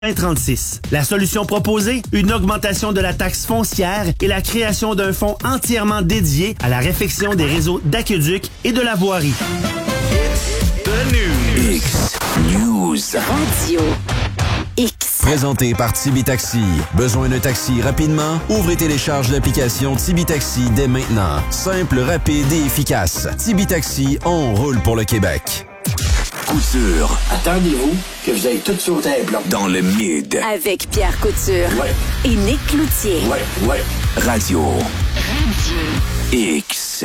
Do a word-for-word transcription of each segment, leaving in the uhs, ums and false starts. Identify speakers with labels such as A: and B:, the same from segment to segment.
A: trente-six. La solution proposée, une augmentation de la taxe foncière et la création d'un fonds entièrement dédié à la réfection des réseaux d'aqueduc et de la voirie.
B: It's the news.
C: X News.
D: Radio X.
C: Présenté par Tibi Taxi. Besoin d'un taxi rapidement? Ouvrez et télécharge l'application Tibi Taxi dès maintenant. Simple, rapide et efficace. Tibi Taxi, on roule pour le Québec. Couture.
E: Attendez-vous que vous ayez tout sauté un bloc.
C: Dans le mid.
D: Avec Pierre Couture.
E: Ouais.
D: Et Nick Cloutier.
E: Ouais, ouais.
C: Radio.
D: Radio
C: X.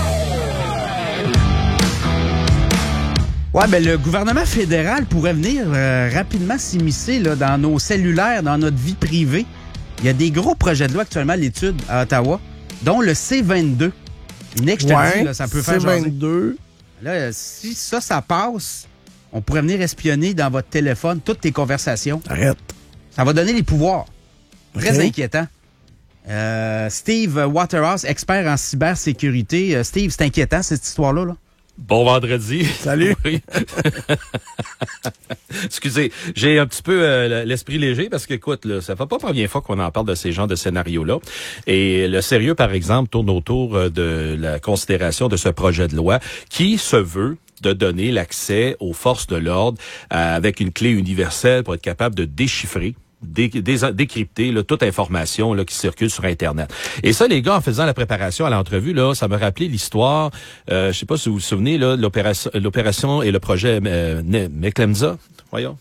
F: Ouais, ben le gouvernement fédéral pourrait venir euh, rapidement s'immiscer là, dans nos cellulaires, dans notre vie privée. Il y a des gros projets de loi actuellement à l'étude à Ottawa, dont le C vingt-deux. Nick, je te
G: ouais,
F: dis, là, ça peut faire
G: C vingt-deux.
F: Jaser. Là, si ça, ça passe, on pourrait venir espionner dans votre téléphone toutes tes conversations.
G: Arrête.
F: Ça va donner les pouvoirs. Très
G: Okay.
F: inquiétant. Euh, Steve Waterhouse, expert en cybersécurité. Euh, Steve, c'est inquiétant, cette histoire-là, là?
H: Bon vendredi.
G: Salut.
H: Oui. Excusez, j'ai un petit peu euh, l'esprit léger parce que, écoute, là, ça fait pas la première fois qu'on en parle de ces genres de scénarios-là. Et le sérieux, par exemple, tourne autour de la considération de ce projet de loi qui se veut de donner l'accès aux forces de l'ordre euh, avec une clé universelle pour être capable de déchiffrer Dé, dé, décrypter là, toute information là, qui circule sur Internet. Et ça, les gars, en faisant la préparation à l'entrevue, là, ça me rappelait l'histoire, euh, je sais pas si vous vous souvenez, là, l'opération, l'opération et le projet euh, Meclemza, voyons,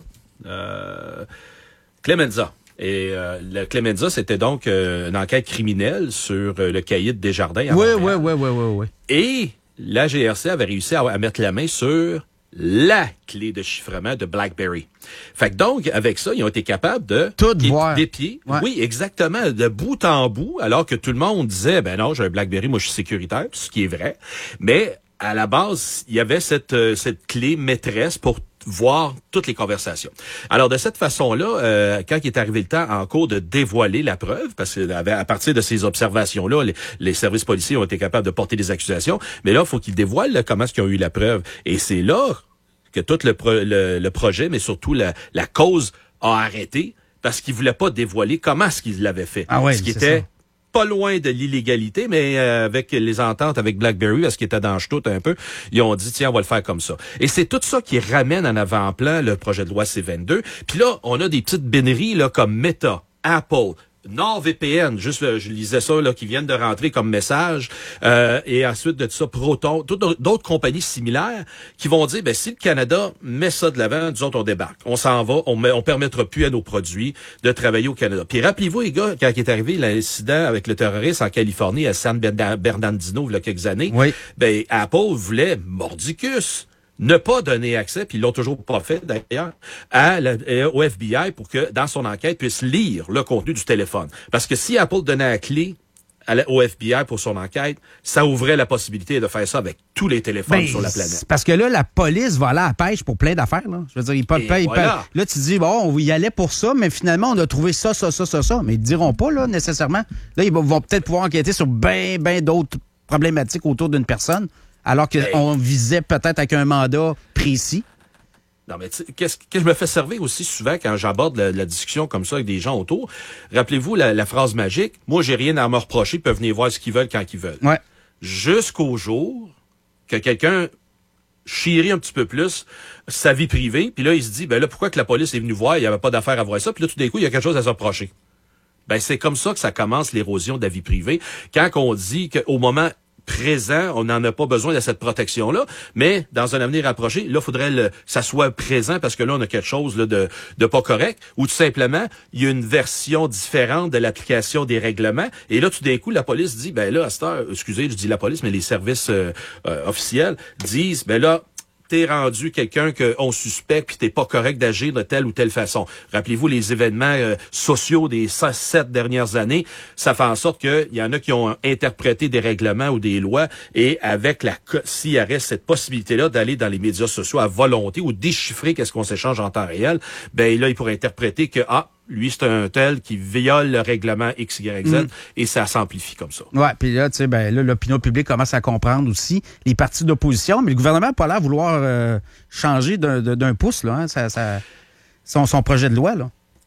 H: euh, Clemenza. Et euh, le Clemenza, c'était donc euh, une enquête criminelle sur euh, le caïd Desjardins.
F: Oui, oui, oui, oui, oui, oui.
H: Et la G R C avait réussi à, à mettre la main sur la clé de chiffrement de BlackBerry. Fait que donc, avec ça, ils ont été capables de
F: tout
H: dé-
F: voir.
H: dépier.
F: Ouais.
H: Oui, exactement, de bout en bout, alors que tout le monde disait, ben non, j'ai un BlackBerry, moi je suis sécuritaire, ce qui est vrai. Mais à la base, il y avait cette, euh, cette clé maîtresse pour voir toutes les conversations. Alors, de cette façon-là, euh, quand il est arrivé le temps en cours de dévoiler la preuve, parce que à partir de ces observations-là, les, les services policiers ont été capables de porter des accusations, mais là, il faut qu'ils dévoilent là, comment est-ce qu'ils ont eu la preuve. Et c'est là que tout le, pro, le, le projet, mais surtout la, la cause, a arrêté, parce qu'ils voulaient pas dévoiler comment est-ce qu'ils l'avaient fait.
F: Ah ouais,
H: ce qui
F: c'est
H: était
F: ça.
H: Pas loin de l'illégalité, mais euh, avec les ententes avec BlackBerry, parce qu'il était dans le ch'tout un peu, ils ont dit, tiens, on va le faire comme ça. Et c'est tout ça qui ramène en avant-plan le projet de loi C vingt-deux. Puis là, on a des petites bénéries là, comme Meta, Apple, NordVPN, juste là, je lisais ça, là, qui viennent de rentrer comme message, euh, et ensuite de ça, Proton, toutes d'autres compagnies similaires qui vont dire, ben si le Canada met ça de l'avant, nous autres, on débarque. On s'en va, on met, on permettra plus à nos produits de travailler au Canada. Puis rappelez-vous, les gars, quand il est arrivé l'incident avec le terroriste en Californie à San Bernardino, il y a quelques années,
F: oui.
H: ben Apple voulait mordicus ne pas donner accès, puis ils l'ont toujours pas fait d'ailleurs, à la, au F B I pour que, dans son enquête, puisse lire le contenu du téléphone. Parce que si Apple donnait la clé à la, au F B I pour son enquête, ça ouvrait la possibilité de faire ça avec tous les téléphones
F: ben,
H: sur la planète.
F: Parce que là, la police va aller à la pêche pour plein d'affaires. Là. Je veux dire, ils peuvent, ils
H: voilà.
F: peuvent, là, tu dis, bon, on y allait pour ça, mais finalement, on a trouvé ça, ça, ça, ça, ça. Mais ils ne diront pas, là, nécessairement. Là, ils vont, vont peut-être pouvoir enquêter sur bien, bien d'autres problématiques autour d'une personne. Alors qu'on hey. visait peut-être avec un mandat précis.
H: Non, mais qu'est-ce que je me fais servir aussi souvent quand j'aborde la, la discussion comme ça avec des gens autour? Rappelez-vous la, la phrase magique, moi, j'ai rien à me reprocher, ils peuvent venir voir ce qu'ils veulent quand ils veulent.
F: Ouais.
H: Jusqu'au jour que quelqu'un chérit un petit peu plus sa vie privée, puis là, il se dit, ben là, pourquoi que la police est venue voir, il n'y avait pas d'affaire à voir ça, puis là, tout d'un coup, il y a quelque chose à se reprocher. Ben, c'est comme ça que ça commence l'érosion de la vie privée. Quand on dit qu'au moment présent, on n'en a pas besoin de cette protection-là, mais dans un avenir approché, là, il faudrait le, que ça soit présent parce que là, on a quelque chose là, de, de pas correct, ou tout simplement, il y a une version différente de l'application des règlements, et là, tout d'un coup, la police dit, ben là, à cette heure, excusez, je dis la police, mais les services euh, euh, officiels disent, ben là, t'es rendu quelqu'un qu'on suspecte puis t'es pas correct d'agir de telle ou telle façon. Rappelez-vous les événements euh, sociaux des sept dernières années, ça fait en sorte qu'il y en a qui ont interprété des règlements ou des lois et avec la s'il y aurait cette possibilité-là d'aller dans les médias sociaux à volonté ou déchiffrer qu'est-ce qu'on s'échange en temps réel, ben là, ils pourraient interpréter que, ah, lui, c'est un tel qui viole le règlement X Y Z, mm. et ça s'amplifie comme ça.
F: Ouais, puis là, tu sais, ben là, l'opinion publique commence à comprendre aussi les partis d'opposition, mais le gouvernement n'a pas l'air vouloir euh, changer d'un, d'un pouce, là, hein, ça, ça, son, son projet de loi, là.